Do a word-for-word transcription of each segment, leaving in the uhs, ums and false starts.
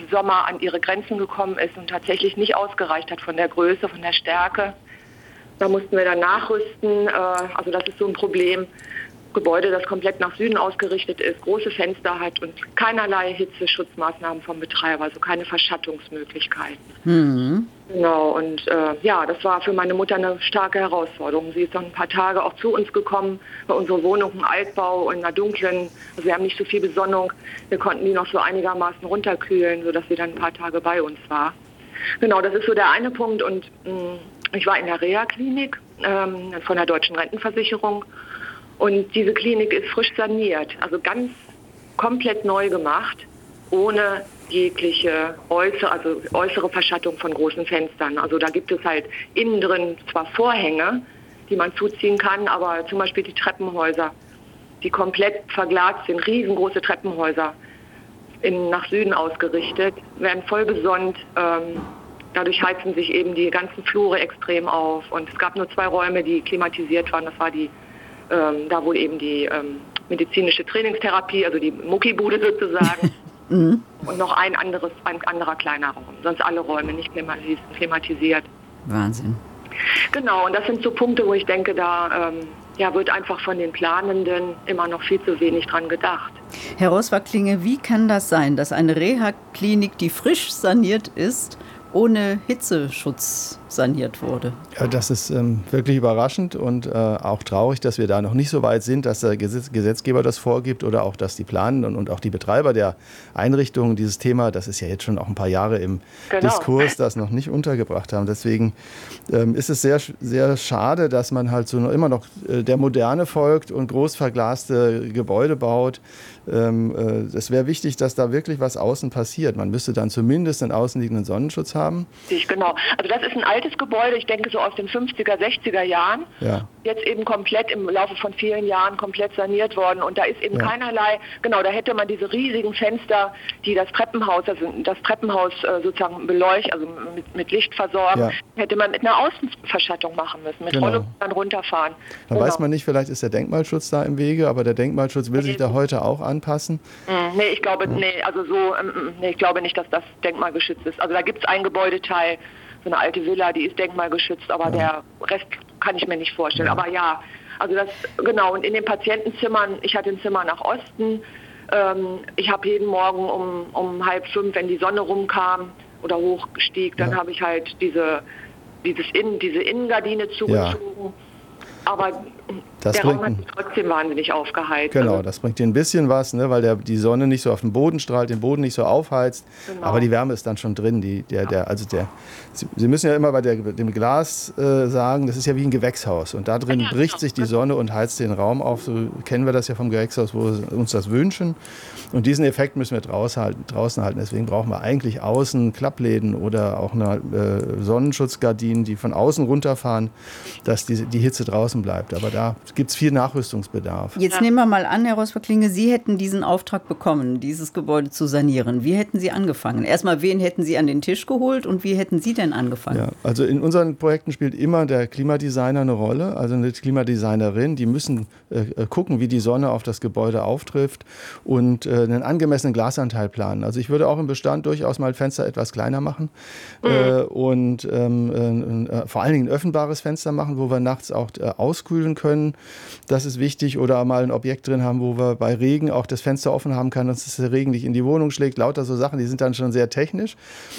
Sommer an ihre Grenzen gekommen ist und tatsächlich nicht ausgereicht hat von der Größe, von der Stärke. Da mussten wir dann nachrüsten. Äh, also das ist so ein Problem. Gebäude, das komplett nach Süden ausgerichtet ist, große Fenster hat und keinerlei Hitzeschutzmaßnahmen vom Betreiber, also keine Verschattungsmöglichkeiten. Mhm. Genau, und äh, ja, das war für meine Mutter eine starke Herausforderung. Sie ist dann ein paar Tage auch zu uns gekommen, bei unserer Wohnung, ein Altbau in einer dunklen, also wir haben nicht so viel Besonnung, wir konnten die noch so einigermaßen runterkühlen, sodass sie dann ein paar Tage bei uns war. Genau, das ist so der eine Punkt und mh, ich war in der Reha-Klinik ähm, von der Deutschen Rentenversicherung. Und diese Klinik ist frisch saniert, also ganz komplett neu gemacht, ohne jegliche äußere, also äußere Verschattung von großen Fenstern. Also da gibt es halt innen drin zwar Vorhänge, die man zuziehen kann, aber zum Beispiel die Treppenhäuser, die komplett verglast sind, riesengroße Treppenhäuser, in, nach Süden ausgerichtet, werden voll besonnt. Ähm, dadurch heizen sich eben die ganzen Flure extrem auf. Und es gab nur zwei Räume, die klimatisiert waren. Das war die Ähm, da wo eben die ähm, medizinische Trainingstherapie, also die Muckibude sozusagen, mhm. und noch ein anderes, ein anderer kleiner Raum. Sonst alle Räume nicht klimatisiert. Wahnsinn. Genau, und das sind so Punkte, wo ich denke, da ähm, ja, wird einfach von den Planenden immer noch viel zu wenig dran gedacht. Herr Roswag-Klinge, wie kann das sein, dass eine Reha-Klinik, die frisch saniert ist, ohne Hitzeschutz saniert wurde? Ja, das ist ähm, wirklich überraschend und äh, auch traurig, dass wir da noch nicht so weit sind, dass der Gesetz Gesetzgeber das vorgibt oder auch, dass die Planenden und, und auch die Betreiber der Einrichtungen dieses Thema, das ist ja jetzt schon auch ein paar Jahre im genau. Diskurs, das noch nicht untergebracht haben. Deswegen ähm, ist es sehr, sehr schade, dass man halt so noch, immer noch äh, der Moderne folgt und groß verglaste Gebäude baut. Ähm, äh, es wäre wichtig, dass da wirklich was außen passiert. Man müsste dann zumindest einen außenliegenden Sonnenschutz haben. Genau. Also das ist ein altes Gebäude, ich denke so aus den fünfziger, sechziger Jahren. Ja. Jetzt eben komplett im Laufe von vielen Jahren komplett saniert worden. Und da ist eben ja. keinerlei, genau, da hätte man diese riesigen Fenster, die das Treppenhaus, also das Treppenhaus äh, sozusagen beleuchten, also mit, mit Licht versorgen, ja. hätte man mit einer Außenverschattung machen müssen, mit genau. Rollläden runterfahren. Da genau. weiß man nicht, vielleicht ist der Denkmalschutz da im Wege, aber der Denkmalschutz will nee. sich da heute auch anpassen. Nee, ich glaube, nee, also so, nee, ich glaube nicht, dass das denkmalgeschützt ist. Also da gibt es ein Gebäudeteil, so eine alte Villa, die ist denkmalgeschützt, aber ja. der Rest kann ich mir nicht vorstellen. Ja. Aber ja, also das, genau, und in den Patientenzimmern, ich hatte ein Zimmer nach Osten, ähm, ich habe jeden Morgen um, um halb fünf, wenn die Sonne rumkam oder hochstieg, dann ja. habe ich halt diese, dieses Innen, diese Innengardine zugezogen. Ja. Aber das der Raum hat sich trotzdem wahnsinnig aufgeheizt. Genau, also, das bringt dir ein bisschen was, ne, weil der, die Sonne nicht so auf den Boden strahlt, den Boden nicht so aufheizt. Genau. Aber die Wärme ist dann schon drin. Die, der, der, also der, Sie, Sie müssen ja immer bei der, dem Glas äh, sagen, das ist ja wie ein Gewächshaus. Und da drin ja, bricht genau. sich die Sonne und heizt den Raum auf. So kennen wir das ja vom Gewächshaus, wo wir uns das wünschen. Und diesen Effekt müssen wir draußen halten. Draußen halten. Deswegen brauchen wir eigentlich außen Klappläden oder auch eine äh, Sonnenschutzgardinen, die von außen runterfahren, dass die, die Hitze draußen bleibt. Aber da gibt es viel Nachrüstungsbedarf. Jetzt ja. nehmen wir mal an, Herr Roswag-Klinge, Sie hätten diesen Auftrag bekommen, dieses Gebäude zu sanieren. Wie hätten Sie angefangen? Erstmal, wen hätten Sie an den Tisch geholt und wie hätten Sie denn angefangen? Ja, also in unseren Projekten spielt immer der Klimadesigner eine Rolle, also eine Klimadesignerin. Die müssen äh, gucken, wie die Sonne auf das Gebäude auftrifft und äh, einen angemessenen Glasanteil planen. Also ich würde auch im Bestand durchaus mal Fenster etwas kleiner machen mhm. äh, und ähm, äh, vor allen Dingen ein öffnbares Fenster machen, wo wir nachts auch äh, auskühlen können. Das ist wichtig. Oder mal ein Objekt drin haben, wo wir bei Regen auch das Fenster offen haben können, dass der Regen nicht in die Wohnung schlägt. Lauter so Sachen, die sind dann schon sehr technisch.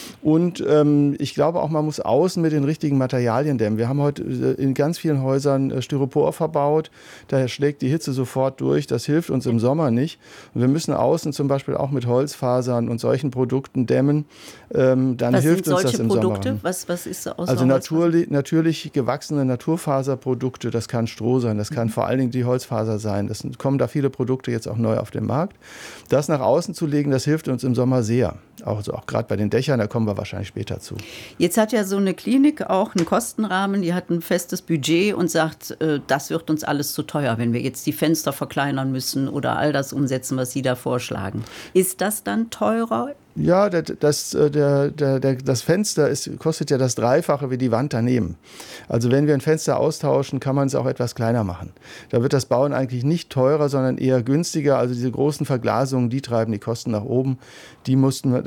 Und ähm, ich glaube auch, man muss außen mit den richtigen Materialien dämmen. Wir haben heute in ganz vielen Häusern Styropor verbaut. Daher schlägt die Hitze sofort durch. Das hilft uns im Sommer nicht. Und wir müssen außen zum Beispiel auch mit Holzfasern und solchen Produkten dämmen. Ähm, dann was hilft sind uns solche das im Produkte? Sommer. Was, was ist aus Also natürlich, natürlich gewachsene Naturfaserprodukte. Das kann Stroh sein, das kann mhm. vor allen Dingen die Holzfaser sein. Es kommen da viele Produkte jetzt auch neu auf den Markt. Das nach außen zu legen, das hilft uns im Sommer sehr. Also auch gerade bei den Dächern, da kommen wir wahrscheinlich später zu. Jetzt hat ja so eine Klinik auch einen Kostenrahmen, die hat ein festes Budget und sagt, äh, das wird uns alles zu teuer, wenn wir jetzt die Fenster verkleinern müssen oder all das umsetzen, was Sie da vorschlagen. Ist das dann teurer? Ja, das, das, der, der, der, das Fenster ist, kostet ja das Dreifache wie die Wand daneben. Also wenn wir ein Fenster austauschen, kann man es auch etwas kleiner machen. Da wird das Bauen eigentlich nicht teurer, sondern eher günstiger. Also diese großen Verglasungen, die treiben die Kosten nach oben. Die mussten,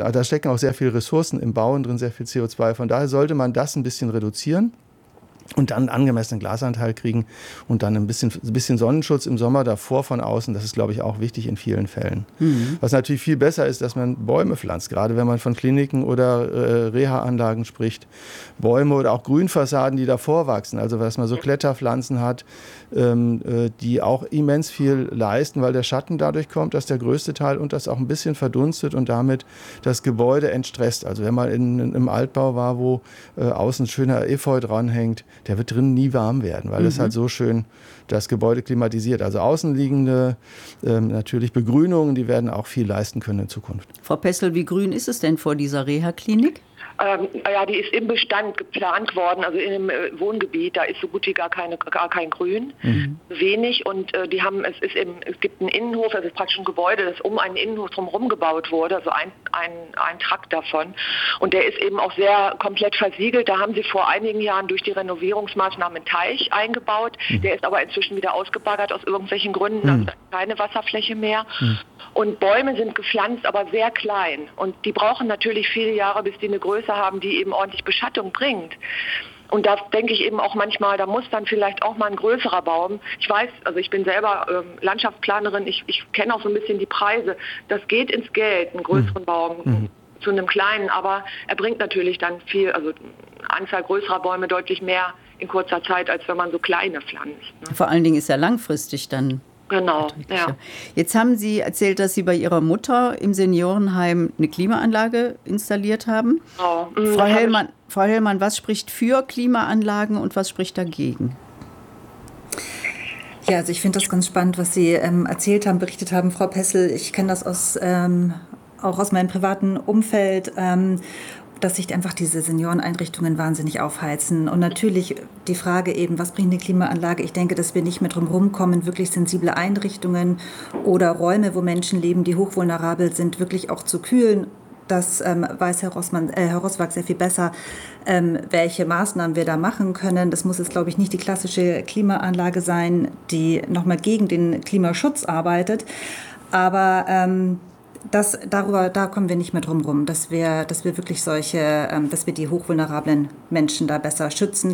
da stecken auch sehr viele Ressourcen im Bauen drin, sehr viel C O zwei. Von daher sollte man das ein bisschen reduzieren und dann einen angemessenen Glasanteil kriegen und dann ein bisschen, ein bisschen Sonnenschutz im Sommer davor von außen. Das ist, glaube ich, auch wichtig in vielen Fällen. Mhm. Was natürlich viel besser ist, dass man Bäume pflanzt, gerade wenn man von Kliniken oder äh, Reha-Anlagen spricht. Bäume oder auch Grünfassaden, die davor wachsen. Also dass man so Kletterpflanzen hat, ähm, äh, die auch immens viel leisten, weil der Schatten dadurch kommt, dass der größte Teil und das auch ein bisschen verdunstet und damit das Gebäude entstresst. Also wenn man in, in, im Altbau war, wo äh, außen schöner Efeu dranhängt, der wird drinnen nie warm werden, weil mhm. das halt so schön das Gebäude klimatisiert. Also außenliegende ähm, natürlich Begrünungen, die werden auch viel leisten können in Zukunft. Frau Pessel, wie grün ist es denn vor dieser Reha-Klinik? Ähm, ja, die ist im Bestand geplant worden, also in einem äh, Wohngebiet, da ist so gut wie gar, keine, gar kein Grün, mhm. wenig und äh, die haben, es ist eben, es gibt einen Innenhof, das ist praktisch ein Gebäude, das um einen Innenhof drumherum gebaut wurde, also ein, ein, ein Trakt davon und der ist eben auch sehr komplett versiegelt, da haben sie vor einigen Jahren durch die Renovierungsmaßnahmen einen Teich eingebaut, mhm. der ist aber inzwischen wieder ausgebaggert aus irgendwelchen Gründen, mhm. also keine Wasserfläche mehr. Mhm. Und Bäume sind gepflanzt, aber sehr klein. Und die brauchen natürlich viele Jahre, bis die eine Größe haben, die eben ordentlich Beschattung bringt. Und da denke ich eben auch manchmal, da muss dann vielleicht auch mal ein größerer Baum. Ich weiß, also ich bin selber ähm, Landschaftsplanerin, ich, ich kenne auch so ein bisschen die Preise. Das geht ins Geld, einen größeren Baum mhm. zu einem kleinen, aber er bringt natürlich dann viel, also Anzahl größerer Bäume deutlich mehr in kurzer Zeit, als wenn man so kleine pflanzt. Ne? Vor allen Dingen ist er langfristig dann. Genau, ja. Jetzt haben Sie erzählt, dass Sie bei Ihrer Mutter im Seniorenheim eine Klimaanlage installiert haben. Oh, Frau Hellmann, Frau Hellmann, was spricht für Klimaanlagen und was spricht dagegen? Ja, also ich finde das ganz spannend, was Sie ähm, erzählt haben, berichtet haben, Frau Pessel. Ich kenne das aus, ähm, auch aus meinem privaten Umfeld. Ähm, dass sich einfach diese Senioreneinrichtungen wahnsinnig aufheizen. Und natürlich die Frage eben, was bringt eine Klimaanlage? Ich denke, dass wir nicht mehr drum rumkommen, wirklich sensible Einrichtungen oder Räume, wo Menschen leben, die hochvulnerabel sind, wirklich auch zu kühlen. Das ähm, weiß Herr Rossmann, äh, Herr Roßwag sehr viel besser, ähm, welche Maßnahmen wir da machen können. Das muss jetzt, glaube ich, nicht die klassische Klimaanlage sein, die nochmal gegen den Klimaschutz arbeitet. Aber ähm, Das, darüber, da kommen wir nicht mehr drum rum, dass wir, dass wir wirklich solche, ähm, dass wir die hochvulnerablen Menschen da besser schützen.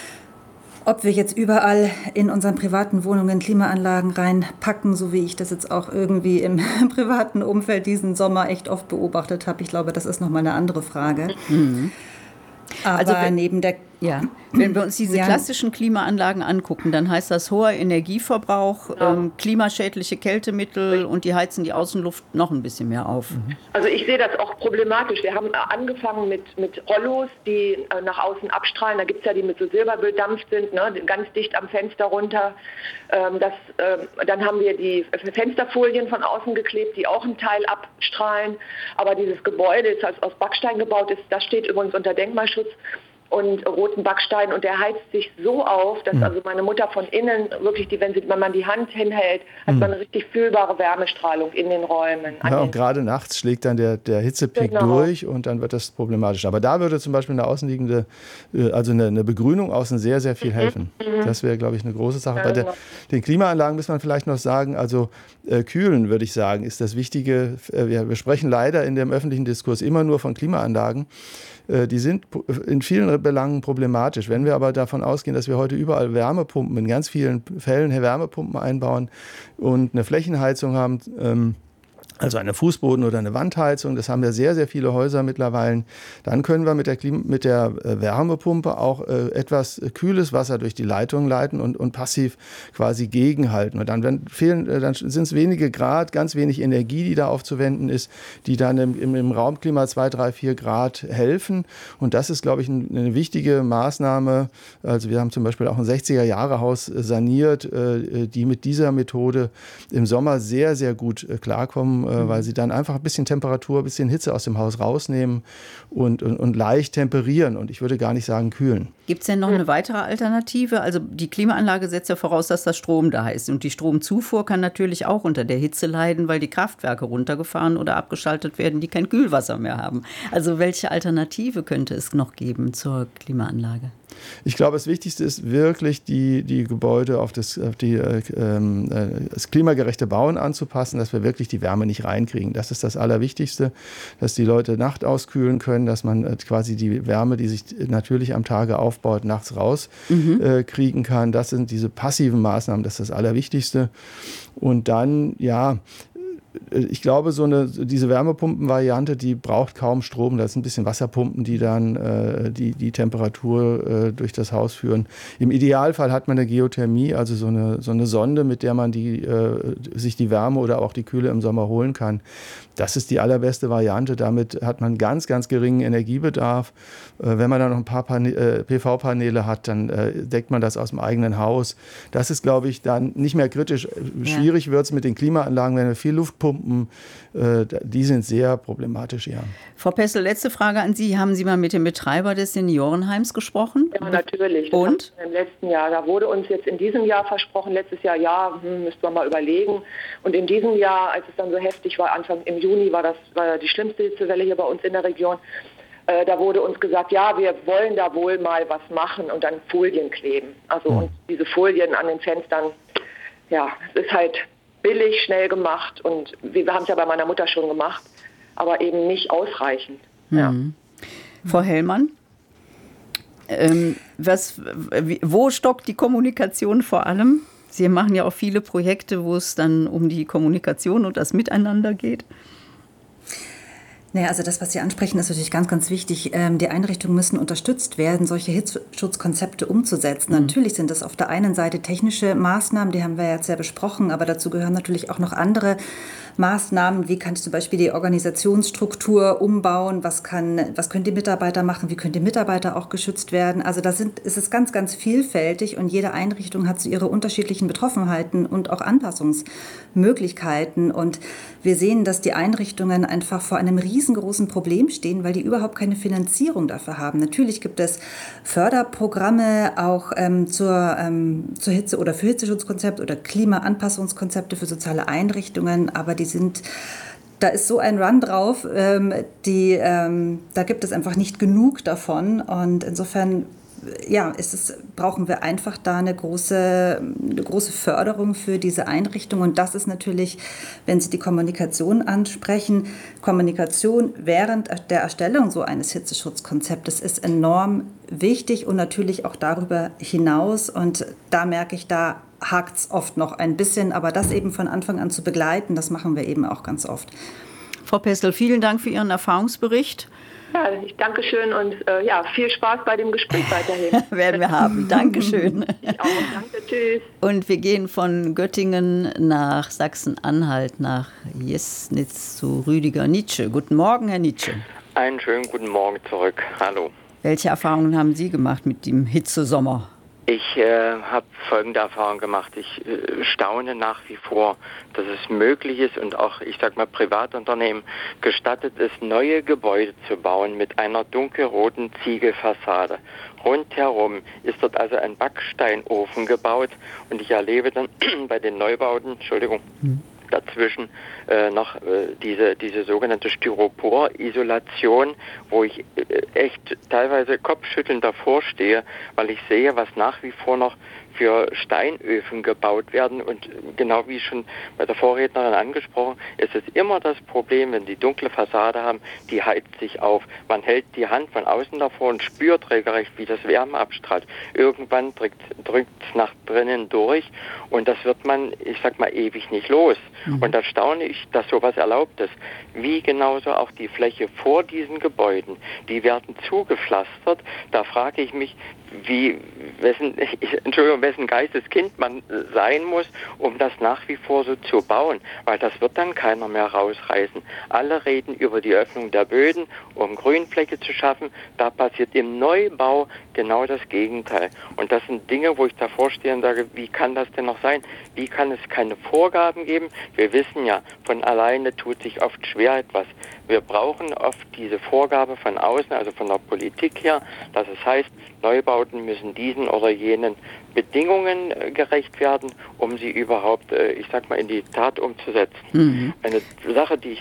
Ob wir jetzt überall in unseren privaten Wohnungen Klimaanlagen reinpacken, so wie ich das jetzt auch irgendwie im privaten Umfeld diesen Sommer echt oft beobachtet habe, ich glaube, das ist nochmal eine andere Frage. Mhm. Aber also wenn, neben der ja, wenn wir uns diese ja. klassischen Klimaanlagen angucken, dann heißt das hoher Energieverbrauch, ja. ähm, klimaschädliche Kältemittel und die heizen die Außenluft noch ein bisschen mehr auf. Also ich sehe das auch problematisch. Wir haben angefangen mit, mit Rollos, die äh, nach außen abstrahlen. Da gibt es ja die mit so silberbedampft sind, ne, ganz dicht am Fenster runter. Ähm, das, äh, dann haben wir die Fensterfolien von außen geklebt, die auch einen Teil abstrahlen. Aber dieses Gebäude, das aus Backstein gebaut ist, das steht übrigens unter Denkmalschutz und roten Backstein und der heizt sich so auf, dass mhm. also meine Mutter von innen wirklich, die, wenn, sie, wenn man die Hand hinhält, hat mhm. man eine richtig fühlbare Wärmestrahlung in den Räumen. Ja, und gerade nachts schlägt dann der, der Hitzepeak genau. durch und dann wird das problematisch. Aber da würde zum Beispiel eine außenliegende, also eine, eine Begrünung außen sehr, sehr viel helfen. Mhm. Das wäre, glaube ich, eine große Sache. Ja, Bei der, genau. den Klimaanlagen muss man vielleicht noch sagen, also äh, kühlen, würde ich sagen, ist das Wichtige. Äh, wir, wir sprechen leider in dem öffentlichen Diskurs immer nur von Klimaanlagen. Die sind in vielen Belangen problematisch. Wenn wir aber davon ausgehen, dass wir heute überall Wärmepumpen, in ganz vielen Fällen Wärmepumpen einbauen und eine Flächenheizung haben, ähm, also eine Fußboden- oder eine Wandheizung, das haben ja sehr, sehr viele Häuser mittlerweile, dann können wir mit der, Klima, mit der Wärmepumpe auch äh, etwas kühles Wasser durch die Leitung leiten und, und passiv quasi gegenhalten. Und dann, wenn fehlen, dann sind es wenige Grad, ganz wenig Energie, die da aufzuwenden ist, die dann im, im, im Raumklima zwei, drei, vier Grad helfen. Und das ist, glaube ich, ein, eine wichtige Maßnahme. Also wir haben zum Beispiel auch ein sechziger-Jahre-Haus saniert, äh, die mit dieser Methode im Sommer sehr, sehr gut äh, klarkommen, weil sie dann einfach ein bisschen Temperatur, ein bisschen Hitze aus dem Haus rausnehmen und, und, und leicht temperieren. Und ich würde gar nicht sagen kühlen. Gibt es denn noch eine weitere Alternative? Also die Klimaanlage setzt ja voraus, dass das Strom da ist. Und die Stromzufuhr kann natürlich auch unter der Hitze leiden, weil die Kraftwerke runtergefahren oder abgeschaltet werden, die kein Kühlwasser mehr haben. Also welche Alternative könnte es noch geben zur Klimaanlage? Ich glaube, das Wichtigste ist wirklich, die, die Gebäude auf das, auf die, äh, äh, das klimagerechte Bauen anzupassen, dass wir wirklich die Wärme nicht reinkriegen. Das ist das Allerwichtigste, dass die Leute Nacht auskühlen können, dass man äh, quasi die Wärme, die sich natürlich am Tage aufbaut, nachts raus mhm. äh, kriegen kann. Das sind diese passiven Maßnahmen, das ist das Allerwichtigste. Und dann, ja, ich glaube, so eine, diese Wärmepumpenvariante, die braucht kaum Strom. Das sind ein bisschen Wasserpumpen, die dann äh, die, die Temperatur äh, durch das Haus führen. Im Idealfall hat man eine Geothermie, also so eine, so eine Sonde, mit der man die, äh, sich die Wärme oder auch die Kühle im Sommer holen kann. Das ist die allerbeste Variante. Damit hat man ganz, ganz geringen Energiebedarf. Äh, wenn man dann noch ein paar Pane- äh, P V-Paneele hat, dann äh, deckt man das aus dem eigenen Haus. Das ist, glaube ich, dann nicht mehr kritisch. Ja. Schwierig wird es mit den Klimaanlagen, wenn wir viel Luft pumpen. Äh, die sind sehr problematisch, ja. Frau Pessl, letzte Frage an Sie. Haben Sie mal mit dem Betreiber des Seniorenheims gesprochen? Ja, natürlich. Das Und? Im letzten Jahr. Da wurde uns jetzt in diesem Jahr versprochen, letztes Jahr, ja, hm, müssten wir mal überlegen. Und in diesem Jahr, als es dann so heftig war, Anfang im Juni war das war die schlimmste Hitzewelle hier bei uns in der Region, äh, da wurde uns gesagt, ja, wir wollen da wohl mal was machen und dann Folien kleben. Also mhm. und diese Folien an den Fenstern, ja, es ist halt billig, schnell gemacht und wir haben es ja bei meiner Mutter schon gemacht, aber eben nicht ausreichend. Mhm. Ja. Frau Hellmann, ähm, was, wie, wo stockt die Kommunikation vor allem? Sie machen ja auch viele Projekte, wo es dann um die Kommunikation und das Miteinander geht. Naja, also das, was Sie ansprechen, ist natürlich ganz, ganz wichtig. Ähm, die Einrichtungen müssen unterstützt werden, solche Hitzeschutzkonzepte umzusetzen. Mhm. Natürlich sind das auf der einen Seite technische Maßnahmen, die haben wir jetzt ja besprochen, aber dazu gehören natürlich auch noch andere Maßnahmen. Wie kann ich zum Beispiel die Organisationsstruktur umbauen? Was kann, was können die Mitarbeiter machen? Wie können die Mitarbeiter auch geschützt werden? Also da sind, ist es ganz, ganz vielfältig und jede Einrichtung hat so ihre unterschiedlichen Betroffenheiten und auch Anpassungsmöglichkeiten. Und wir sehen, dass die Einrichtungen einfach vor einem riesengroßen Problem stehen, weil die überhaupt keine Finanzierung dafür haben. Natürlich gibt es Förderprogramme auch ähm, zur, ähm, zur Hitze- oder für Hitzeschutzkonzept oder Klimaanpassungskonzepte für soziale Einrichtungen, aber die sind, da ist so ein Run drauf, ähm, die, ähm, da gibt es einfach nicht genug davon und insofern ja, ist es, brauchen wir einfach da eine große, eine große Förderung für diese Einrichtung. Und das ist natürlich, wenn Sie die Kommunikation ansprechen, Kommunikation während der Erstellung so eines Hitzeschutzkonzeptes ist enorm wichtig und natürlich auch darüber hinaus. Und da merke ich, da hakt es oft noch ein bisschen. Aber das eben von Anfang an zu begleiten, das machen wir eben auch ganz oft. Frau Pessl, vielen Dank für Ihren Erfahrungsbericht. Ja, ich danke schön und äh, ja, viel Spaß bei dem Gespräch weiterhin. Werden wir haben. Dankeschön. Ich auch. Danke, tschüss. Und wir gehen von Göttingen nach Sachsen-Anhalt, nach Jesnitz zu Rüdiger Nitsche. Guten Morgen, Herr Nitsche. Einen schönen guten Morgen zurück. Hallo. Welche Erfahrungen haben Sie gemacht mit dem Hitzesommer? Ich äh, habe folgende Erfahrung gemacht. Ich äh, staune nach wie vor, dass es möglich ist und auch, ich sag mal, Privatunternehmen gestattet ist, neue Gebäude zu bauen mit einer dunkelroten Ziegelfassade. Rundherum ist dort also ein Backsteinofen gebaut und ich erlebe dann bei den Neubauten, Entschuldigung, hm. dazwischen äh, noch äh, diese, diese sogenannte Styropor-Isolation, wo ich äh, echt teilweise kopfschüttelnd davor stehe, weil ich sehe, was nach wie vor noch für Steinöfen gebaut werden und genau wie schon bei der Vorrednerin angesprochen, ist es immer das Problem, wenn die dunkle Fassade haben, die heizt sich auf. Man hält die Hand von außen davor und spürt regelrecht, wie das Wärme abstrahlt. Irgendwann drückt es nach drinnen durch und das wird man, ich sag mal, ewig nicht los. Mhm. Und da staune ich, dass sowas erlaubt ist. Wie genauso auch die Fläche vor diesen Gebäuden, die werden zugepflastert. Da frage ich mich, wie, wessen, Entschuldigung, wessen Geisteskind man sein muss, um das nach wie vor so zu bauen, weil das wird dann keiner mehr rausreißen. Alle reden über die Öffnung der Böden, um Grünfläche zu schaffen. Da passiert im Neubau genau das Gegenteil. Und das sind Dinge, wo ich davor stehe und sage, wie kann das denn noch sein? Wie kann es keine Vorgaben geben? Wir wissen ja, von alleine tut sich oft schwer etwas. Wir brauchen oft diese Vorgabe von außen, also von der Politik her, dass es heißt, Neubauten müssen diesen oder jenen Bedingungen äh, gerecht werden, um sie überhaupt, äh, ich sag mal, in die Tat umzusetzen. Mhm. Eine Sache, die ich nicht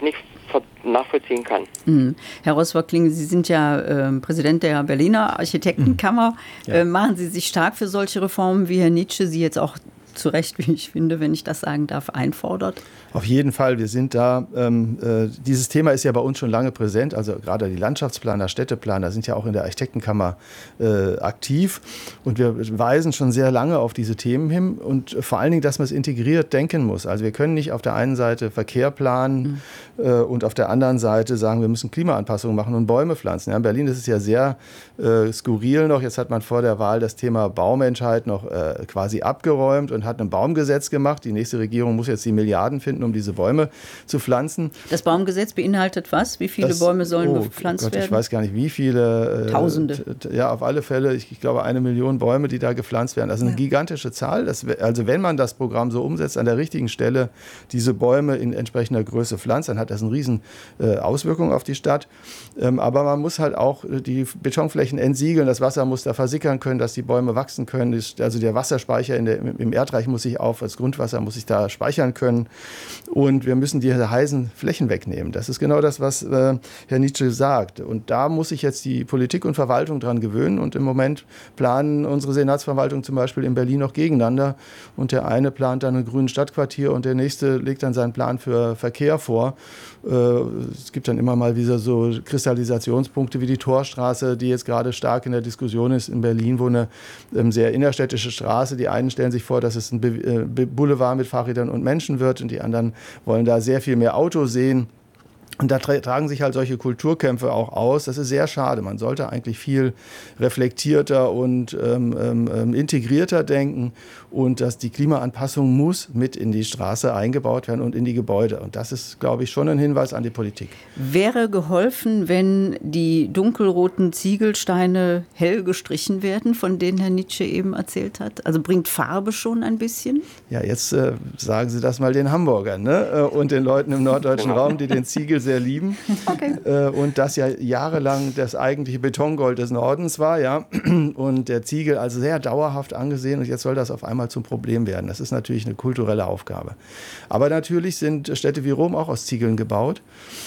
nachvollziehen kann. Mhm. Herr Roswag-Kling, Sie sind ja äh, Präsident der Berliner Architektenkammer. Mhm. Ja. Äh, machen Sie sich stark für solche Reformen, wie Herr Nitsche sie jetzt auch zu Recht, wie ich finde, wenn ich das sagen darf, einfordert? Auf jeden Fall, wir sind da, ähm, äh, dieses Thema ist ja bei uns schon lange präsent, also gerade die Landschaftsplaner, Städteplaner sind ja auch in der Architektenkammer äh, aktiv und wir weisen schon sehr lange auf diese Themen hin und vor allen Dingen, dass man es integriert denken muss. Also wir können nicht auf der einen Seite Verkehr planen mhm. äh, und auf der anderen Seite sagen, wir müssen Klimaanpassungen machen und Bäume pflanzen. Ja, in Berlin ist es ja sehr äh, skurril noch, jetzt hat man vor der Wahl das Thema Baumenschheit noch äh, quasi abgeräumt und hat ein Baumgesetz gemacht. Die nächste Regierung muss jetzt die Milliarden finden, um diese Bäume zu pflanzen. Das Baumgesetz beinhaltet was? Wie viele das, Bäume sollen oh, gepflanzt Gott, werden? Ich weiß gar nicht, wie viele. Äh, Tausende. Ja, auf alle Fälle. Ich, ich glaube, eine Million Bäume, die da gepflanzt werden. Das ist eine ja. gigantische Zahl. Das, also wenn man das Programm so umsetzt, an der richtigen Stelle diese Bäume in entsprechender Größe pflanzt, dann hat das eine riesen äh, Auswirkung auf die Stadt. Ähm, aber man muss halt auch die Betonflächen entsiegeln. Das Wasser muss da versickern können, dass die Bäume wachsen können. Also der Wasserspeicher in der, im Erdreich muss sich auf, das Grundwasser muss sich da speichern können. Und wir müssen diese heißen Flächen wegnehmen. Das ist genau das, was äh, Herr Nitsche sagt. Und da muss sich jetzt die Politik und Verwaltung dran gewöhnen. Und im Moment planen unsere Senatsverwaltung zum Beispiel in Berlin noch gegeneinander. Und der eine plant dann ein grünes Stadtquartier und der nächste legt dann seinen Plan für Verkehr vor. Äh, es gibt dann immer mal wieder so Kristallisationspunkte wie die Torstraße, die jetzt gerade stark in der Diskussion ist in Berlin, wo eine ähm, sehr innerstädtische Straße, die einen stellen sich vor, dass es ein Be- äh, Boulevard mit Fahrrädern und Menschen wird und die anderen wollen da sehr viel mehr Auto sehen. Und da tra- tragen sich halt solche Kulturkämpfe auch aus. Das ist sehr schade. Man sollte eigentlich viel reflektierter und ähm, ähm, integrierter denken. Und dass die Klimaanpassung muss mit in die Straße eingebaut werden und in die Gebäude. Und das ist, glaube ich, schon ein Hinweis an die Politik. Wäre geholfen, wenn die dunkelroten Ziegelsteine hell gestrichen werden, von denen Herr Nitsche eben erzählt hat? Also bringt Farbe schon ein bisschen? Ja, jetzt äh, sagen Sie das mal den Hamburgern, ne? Und den Leuten im norddeutschen Raum, die den Ziegel sehr lieben. Okay. Äh, und das ja jahrelang das eigentliche Betongold des Nordens war, ja. Und der Ziegel also sehr dauerhaft angesehen. Und jetzt soll das auf einmal zum Problem werden. Das ist natürlich eine kulturelle Aufgabe. Aber natürlich sind Städte wie Rom auch aus Ziegeln gebaut.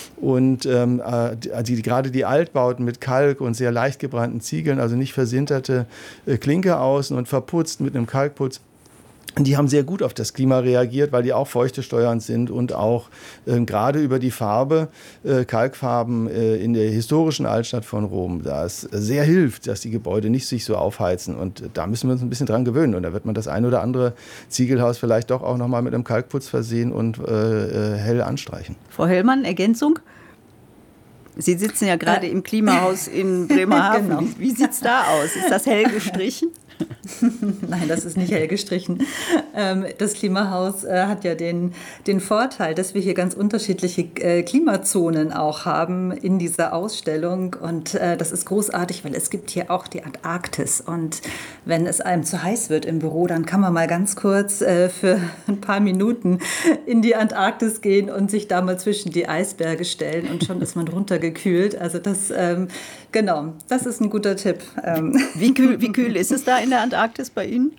Und ähm, die, die, gerade die Altbauten mit Kalk und sehr leicht gebrannten Ziegeln, also nicht versinterte äh, Klinker außen und verputzt mit einem Kalkputz, die haben sehr gut auf das Klima reagiert, weil die auch feuchtesteuernd sind und auch äh, gerade über die Farbe, äh, Kalkfarben äh, in der historischen Altstadt von Rom, das sehr hilft, dass die Gebäude nicht sich so aufheizen. Und da müssen wir uns ein bisschen dran gewöhnen. Und da wird man das ein oder andere Ziegelhaus vielleicht doch auch nochmal mit einem Kalkputz versehen und äh, hell anstreichen. Frau Hellmann, Ergänzung? Sie sitzen ja gerade äh. im Klimahaus in Bremerhaven. Genau. Wie, wie sieht es da aus? Ist das hell gestrichen? Nein, das ist nicht hell gestrichen. Das Klimahaus hat ja den, den Vorteil, dass wir hier ganz unterschiedliche Klimazonen auch haben in dieser Ausstellung. Und das ist großartig, weil es gibt hier auch die Antarktis. Und wenn es einem zu heiß wird im Büro, dann kann man mal ganz kurz für ein paar Minuten in die Antarktis gehen und sich da mal zwischen die Eisberge stellen. Und schon ist man runtergekühlt. Also das, genau, das ist ein guter Tipp. Wie kühl, wie kühl ist es da in der Antarktis bei Ihnen?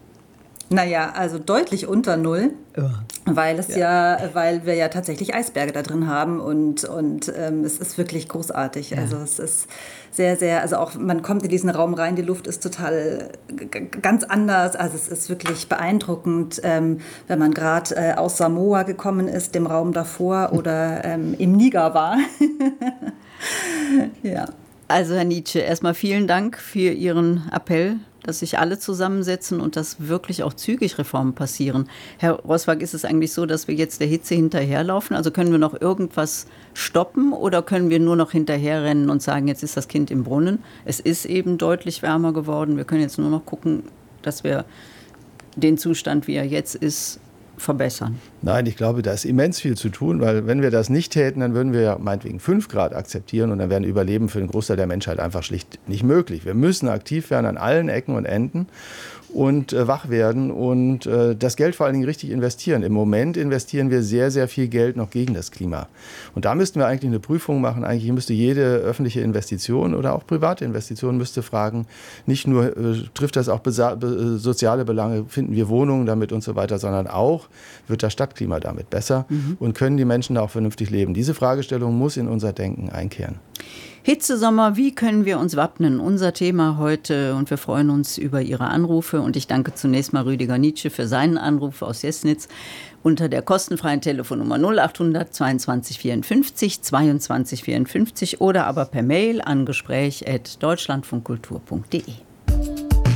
Naja, also deutlich unter Null, ja. weil es ja. ja, weil wir ja tatsächlich Eisberge da drin haben und, und ähm, es ist wirklich großartig. Ja. Also es ist sehr, sehr, also auch man kommt in diesen Raum rein, die Luft ist total g- ganz anders. Also es ist wirklich beeindruckend, ähm, wenn man gerade äh, aus Samoa gekommen ist, dem Raum davor oder ähm, im Niger war. Ja. Also Herr Nitsche, erstmal vielen Dank für Ihren Appell, dass sich alle zusammensetzen und dass wirklich auch zügig Reformen passieren. Herr Roswag, ist es eigentlich so, dass wir jetzt der Hitze hinterherlaufen? Also können wir noch irgendwas stoppen oder können wir nur noch hinterherrennen und sagen, jetzt ist das Kind im Brunnen? Es ist eben deutlich wärmer geworden. Wir können jetzt nur noch gucken, dass wir den Zustand, wie er jetzt ist, verbessern. Nein, ich glaube, da ist immens viel zu tun, weil wenn wir das nicht täten, dann würden wir ja meinetwegen fünf Grad akzeptieren und dann wäre ein Überleben für den Großteil der Menschheit einfach schlicht nicht möglich. Wir müssen aktiv werden an allen Ecken und Enden und äh, wach werden und äh, das Geld vor allen Dingen richtig investieren. Im Moment investieren wir sehr, sehr viel Geld noch gegen das Klima. Und da müssten wir eigentlich eine Prüfung machen. Eigentlich müsste jede öffentliche Investition oder auch private Investition müsste fragen, nicht nur äh, trifft das auch besa- be- soziale Belange, finden wir Wohnungen damit und so weiter, sondern auch wird das Stadt Stadtklima damit besser mhm. und können die Menschen da auch vernünftig leben? Diese Fragestellung muss in unser Denken einkehren. Hitzesommer, wie können wir uns wappnen? Unser Thema heute und wir freuen uns über Ihre Anrufe und ich danke zunächst mal Rüdiger Nietzsche für seinen Anruf aus Jesnitz unter der kostenfreien Telefonnummer null achthundert zweiundzwanzig vierundfünfzig zweiundzwanzig vierundfünfzig oder aber per Mail an gespräch at deutschlandfunkkultur punkt de.